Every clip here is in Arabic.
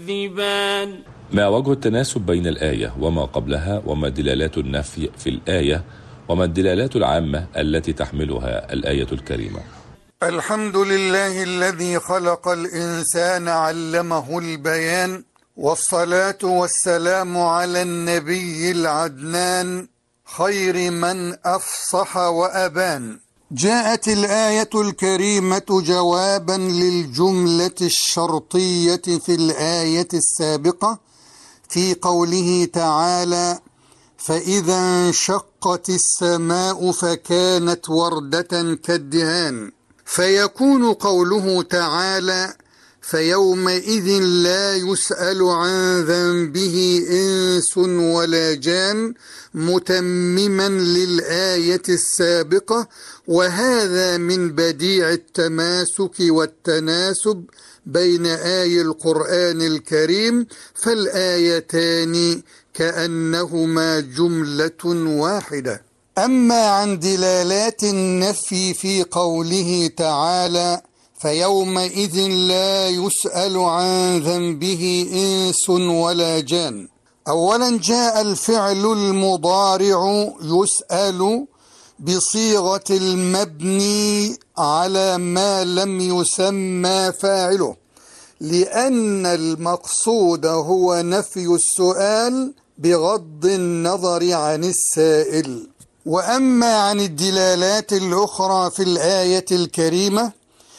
تكذبان. ما وجه التناسب بين الآية وما قبلها، وما دلالات النفي في الآية، وما الدلالات العامة التي تحملها الآية الكريمة؟ الحمد لله الذي خلق الإنسان علمه البيان، والصلاة والسلام على النبي العدنان خير من أفصح وأبان. جاءت الآية الكريمة جوابا للجملة الشرطية في الآية السابقة في قوله تعالى: فإذا انشقت السماء فكانت وردة كالدهان. فيكون قوله تعالى: فيومئذ لا يسأل عن ذنبه إنس ولا جان متمما للآية السابقة، وهذا من بديع التماسك والتناسب بين آي القرآن الكريم، فالآيتان كأنهما جملة واحدة. أما عن دلالات النفي في قوله تعالى: فيومئذ لا يسأل عن ذنبه إنس ولا جان. أولا جاء الفعل المضارع يسأل بصيغة المبني على ما لم يسمى فاعله، لأن المقصود هو نفي السؤال بغض النظر عن السائل. وأما عن الدلالات الأخرى في الآية الكريمة،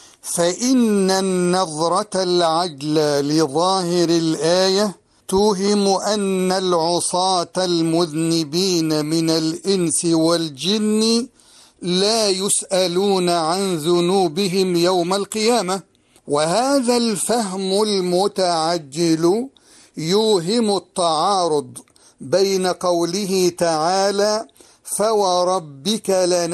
فإن النظرة العجلة لظاهر الآية توهم أن العصاة المذنبين من الإنس والجن لا يسألون عن ذنوبهم يوم القيامة، وهذا الفهم المتعجل يوهم التعارض بين قوله تعالى: فوربك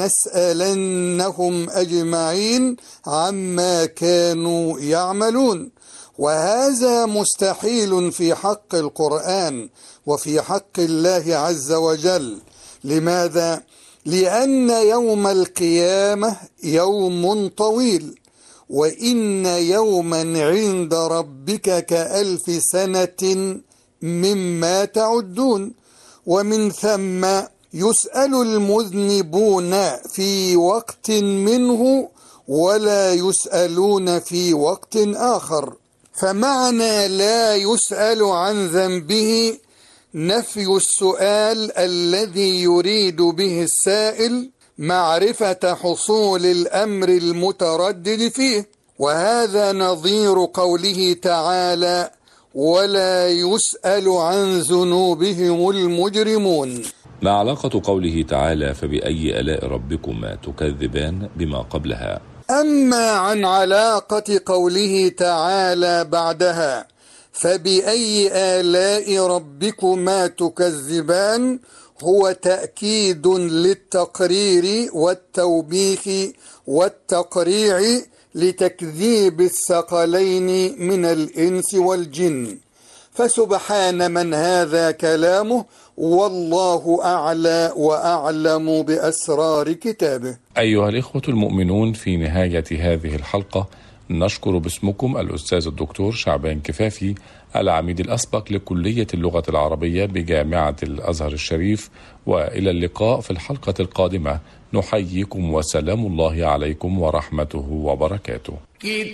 لنسألنهم أجمعين عما كانوا يعملون، وهذا مستحيل في حق القرآن وفي حق الله عز وجل. لماذا؟ لأن يوم القيامة يوم طويل، وإن يوما عند ربك كألف سنة مما تعدون، ومن ثم يسأل المذنبون في وقت منه ولا يسألون في وقت آخر. فمعنى لا يسأل عن ذنبه نفي السؤال الذي يريد به السائل معرفة حصول الأمر المتردد فيه، وهذا نظير قوله تعالى: ولا يسأل عن ذنوبهم المجرمون. ما علاقة قوله تعالى: فبأي آلاء ربكما تكذبان بما قبلها؟ أما عن علاقة قوله تعالى بعدها: فبأي آلاء ربكما تكذبان، هو تأكيد للتقرير والتوبيخ والتقريع لتكذيب الثقلين من الإنس والجن. فسبحان من هذا كلامه، والله أعلى وأعلم بأسرار كتابه. أيها الإخوة المؤمنون، في نهاية هذه الحلقة نشكر باسمكم الأستاذ الدكتور شعبان كفافي، العميد الأسبق لكلية اللغة العربية بجامعة الأزهر الشريف، وإلى اللقاء في الحلقة القادمة. نحييكم وسلام الله عليكم ورحمته وبركاته.